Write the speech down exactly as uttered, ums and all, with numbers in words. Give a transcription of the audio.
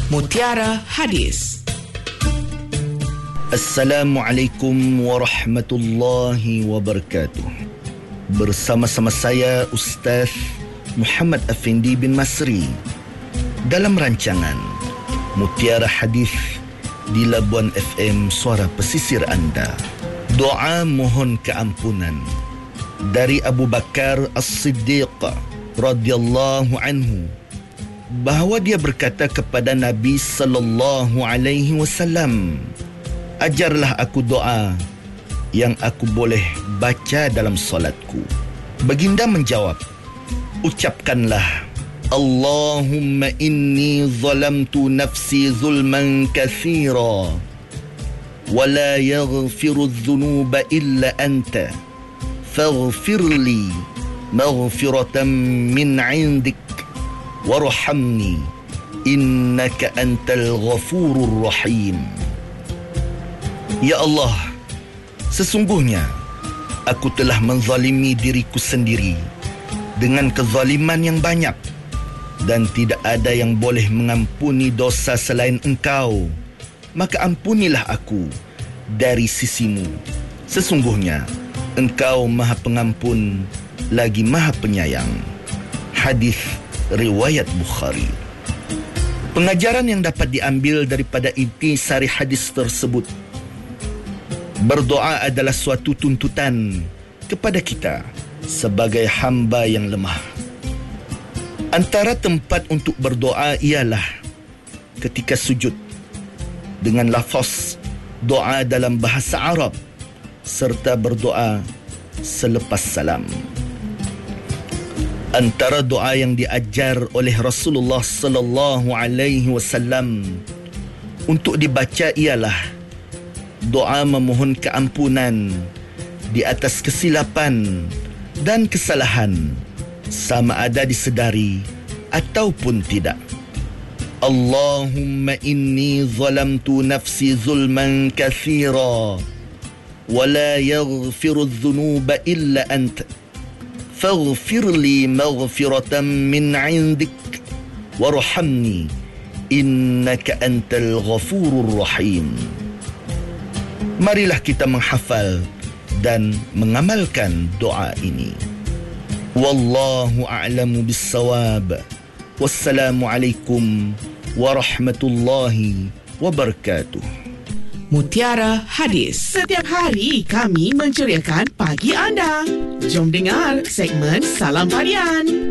Mutiara Hadis. Assalamualaikum warahmatullahi wabarakatuh. Bersama-sama saya Ustaz Muhammad Afindi bin Masri dalam rancangan Mutiara Hadis di Labuan F M, suara pesisir anda. Doa mohon keampunan dari Abu Bakar As-Siddiq radhiyallahu anhu, bahawa dia berkata kepada Nabi sallallahu alaihi wasallam, ajarlah aku doa yang aku boleh baca dalam solatku. Baginda menjawab, ucapkanlah, Allahumma inni zalamtu nafsi zulman kathira wa la yaghfiru dhunuba illa anta faghfir li maghfiratan min 'indik warhamni innaka antal ghafurur rahim. Ya Allah, sesungguhnya aku telah menzalimi diriku sendiri dengan kezaliman yang banyak, dan tidak ada yang boleh mengampuni dosa selain Engkau. Maka ampunilah aku dari sisimu. Sesungguhnya Engkau Maha Pengampun lagi Maha Penyayang. Hadis riwayat Bukhari. Pengajaran yang dapat diambil daripada intisari hadis tersebut, berdoa adalah suatu tuntutan kepada kita sebagai hamba yang lemah. Antara tempat untuk berdoa ialah ketika sujud dengan lafaz doa dalam bahasa Arab serta berdoa selepas salam. Antara doa yang diajar oleh Rasulullah sallallahu alaihi wasallam untuk dibaca ialah doa memohon keampunan di atas kesilapan dan kesalahan, sama ada disedari ataupun tidak. Allahumma inni zalamtu nafsi zulman kathira wa la yaghfiru dhunuba illa anta faghfir li maghfiratan min 'indik warhamni innaka antal ghafurur rahim. Marilah kita menghafal dan mengamalkan doa ini. Wallahu a'lamu bis-shawab. Wassalamualaikum warahmatullahi wabarakatuh. Mutiara Hadis. Setiap hari kami menceriakan pagi anda. Jom dengar segmen Salam Harian.